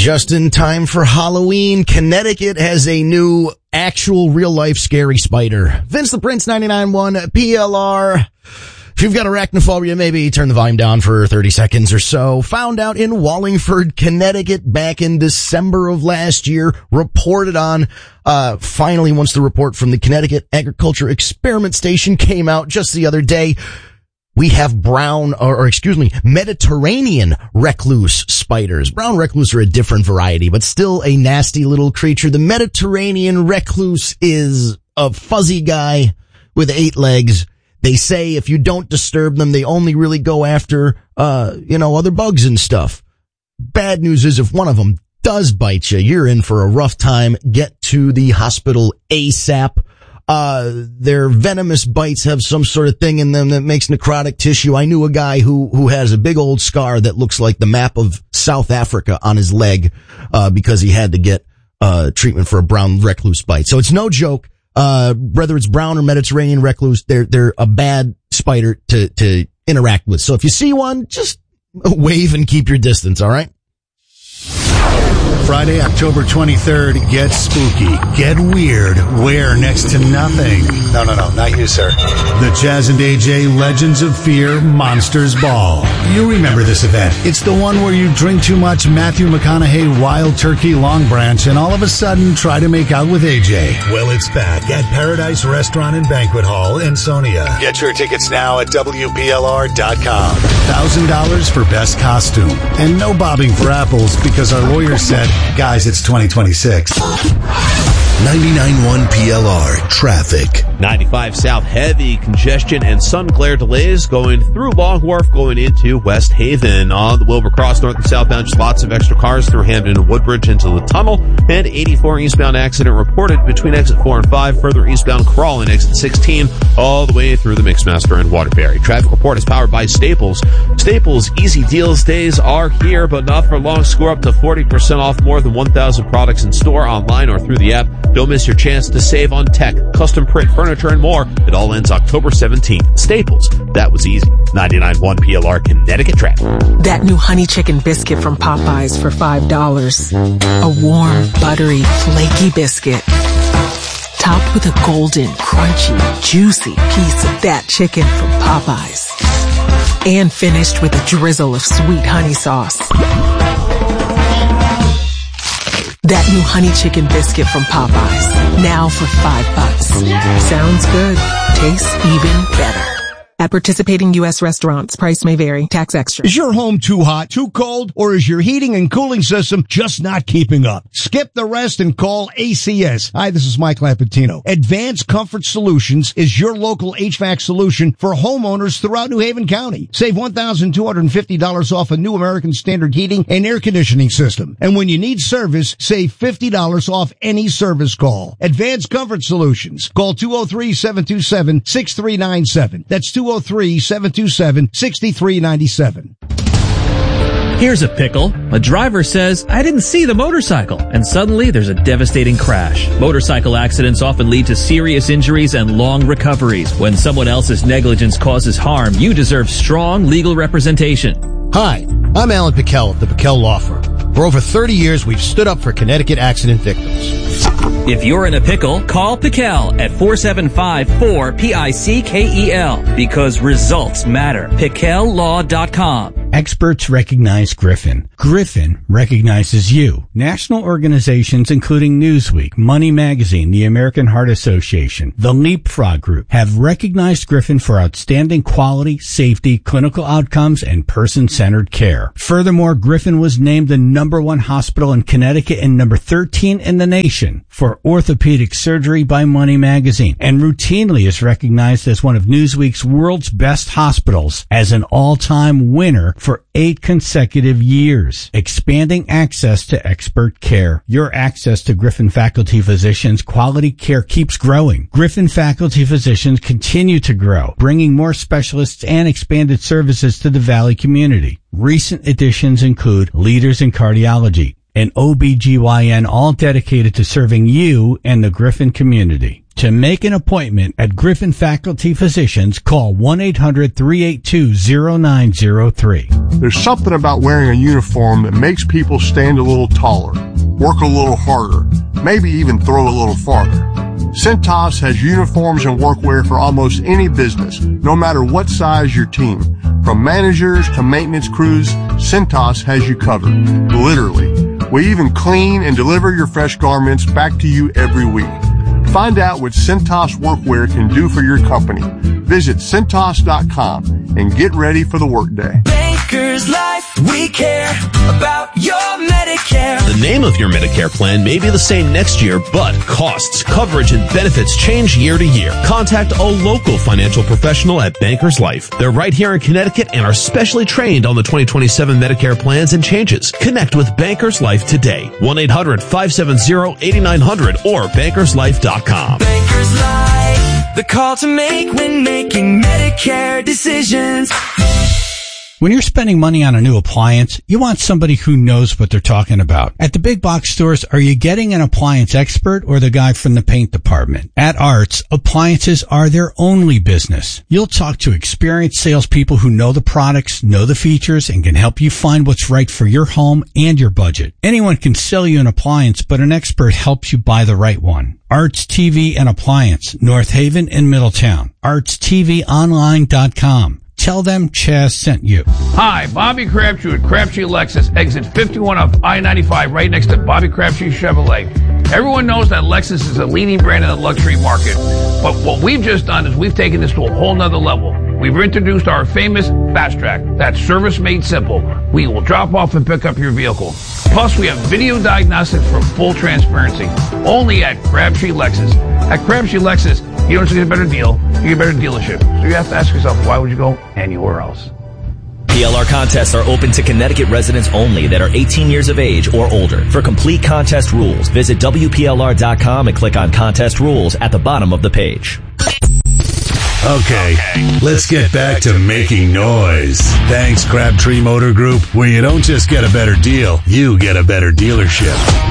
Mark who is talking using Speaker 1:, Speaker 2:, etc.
Speaker 1: Just in time for Halloween, Connecticut has a new actual real-life scary spider. Vince the Prince 99.1 PLR. If you've got arachnophobia, maybe turn the volume down for 30 seconds or so. Found out in Wallingford, Connecticut back in December of last year. Reported on, finally once the report from the Connecticut Agriculture Experiment Station came out just the other day. We have Mediterranean recluse spiders. Brown recluse are a different variety, but still a nasty little creature. The Mediterranean recluse is a fuzzy guy with 8 legs. They say if you don't disturb them, they only really go after, other bugs and stuff. Bad news is if one of them does bite you, you're in for a rough time. Get to the hospital ASAP. Their venomous bites have some sort of thing in them that makes necrotic tissue. I knew a guy who has a big old scar that looks like the map of South Africa on his leg, because he had to get, treatment for a brown recluse bite. So it's no joke. Whether it's brown or Mediterranean recluse, they're a bad spider to interact with. So if you see one, just wave and keep your distance, all right?
Speaker 2: Friday, October 23rd, get spooky, get weird, wear next to nothing. No, not you, sir. The Chaz and AJ Legends of Fear Monsters Ball. You remember this event. It's the one where you drink too much Matthew McConaughey Wild Turkey Long Branch and all of a sudden try to make out with AJ. Well, it's back at Paradise Restaurant and Banquet Hall in Sonia. Get your tickets now at WPLR.com. $1,000 for best costume. And no bobbing for apples because our lawyer said, guys, it's 2026.
Speaker 3: 99.1 PLR traffic.
Speaker 4: 95 South, heavy congestion and sun glare delays going through Long Wharf going into West Haven. On the Wilbur Cross north and southbound, just lots of extra cars through Hamden and Woodbridge into the tunnel. And 84 eastbound accident reported between exit 4 and 5, further eastbound crawling exit 16 all the way through the Mixmaster and Waterbury. Traffic report is powered by Staples. Staples Easy Deals days are here, but not for long. Score up to 40% off more than 1,000 products in store, online, or through the app. Don't miss your chance to save on tech, custom print, furniture, and more. It all ends October 17th. Staples. That was easy. 99.1 PLR Connecticut traffic.
Speaker 5: That new honey chicken biscuit from Popeyes for $5. A warm, buttery, flaky biscuit. Topped with a golden, crunchy, juicy piece of that chicken from Popeyes. And finished with a drizzle of sweet honey sauce. That new honey chicken biscuit from Popeyes. Now for $5. Sounds good. Tastes even better. At participating U.S. restaurants, price may vary. Tax extra.
Speaker 6: Is your home too hot, too cold, or is your heating and cooling system just not keeping up? Skip the rest and call ACS. Hi, this is Mike Lapatino. Advanced Comfort Solutions is your local HVAC solution for homeowners throughout New Haven County. Save $1,250 off a new American Standard heating and air conditioning system. And when you need service, save $50 off any service call. Advanced Comfort Solutions. Call 203-727-6397. That's 203-727-6397.
Speaker 7: Here's a pickle. A driver says, I didn't see the motorcycle. And suddenly there's a devastating crash. Motorcycle accidents often lead to serious injuries and long recoveries. When someone else's negligence causes harm, you deserve strong legal representation.
Speaker 8: Hi, I'm Alan Pickell of the Pickell Law Firm. For over 30 years, we've stood up for Connecticut accident victims.
Speaker 7: If you're in a pickle, call Pickell at 475-4-PICKEL because results matter. PickellLaw.com.
Speaker 9: Experts recognize Griffin. Griffin recognizes you. National organizations including Newsweek, Money Magazine, the American Heart Association, the Leapfrog Group have recognized Griffin for outstanding quality, safety, clinical outcomes, and person-centered care. Furthermore, Griffin was named the #1 hospital in Connecticut and number 13 in the nation for orthopedic surgery by Money Magazine, and routinely is recognized as one of Newsweek's world's best hospitals as an all-time winner for 8 consecutive years, expanding access to expert care. Your access to Griffin faculty physicians' quality care keeps growing. Griffin faculty physicians continue to grow, bringing more specialists and expanded services to the Valley community. Recent additions include leaders in cardiology and OBGYN, all dedicated to serving you and the Griffin community. To make an appointment at Griffin Faculty Physicians, call 1-800-382-0903.
Speaker 10: There's something about wearing a uniform that makes people stand a little taller, work a little harder, maybe even throw a little farther. Cintas has uniforms and workwear for almost any business, no matter what size your team. From managers to maintenance crews, Cintas has you covered. Literally. We even clean and deliver your fresh garments back to you every week. Find out what Cintas Workwear can do for your company. Visit Cintas.com and get ready for the workday.
Speaker 11: Bankers Life, we care about your Medicare.
Speaker 4: The name of your Medicare plan may be the same next year, but costs, coverage, and benefits change year to year. Contact a local financial professional at Bankers Life. They're right here in Connecticut and are specially trained on the 2027 Medicare plans and changes. Connect with Bankers Life today. 1-800-570-8900 or bankerslife.com.
Speaker 11: Bankers Life, the call to make when making Medicare decisions.
Speaker 9: When you're spending money on a new appliance, you want somebody who knows what they're talking about. At the big box stores, are you getting an appliance expert or the guy from the paint department? At Arts, appliances are their only business. You'll talk to experienced salespeople who know the products, know the features, and can help you find what's right for your home and your budget. Anyone can sell you an appliance, but an expert helps you buy the right one. Arts TV and Appliance, North Haven and Middletown. ArtsTVOnline.com. Tell them Chaz sent you.
Speaker 12: Hi, Bobby Crabtree at Crabtree Lexus, exit 51 off I-95, right next to Bobby Crabtree Chevrolet. Everyone knows that Lexus is a leading brand in the luxury market. But what we've just done is we've taken this to a whole nother level. We've introduced our famous Fast Track. That's service made simple. We will drop off and pick up your vehicle. Plus, we have video diagnostics for full transparency. Only at Crabtree Lexus. At Crabtree Lexus, you don't just get a better deal, you get a better dealership. So you have to ask yourself, why would you go anywhere else?
Speaker 13: PLR contests are open to Connecticut residents only that are 18 years of age or older. For complete contest rules, visit WPLR.com and click on Contest Rules at the bottom of the page.
Speaker 2: Okay, let's get back to making noise. Thanks, Crabtree Motor Group, where you don't just get a better deal, you get a better dealership.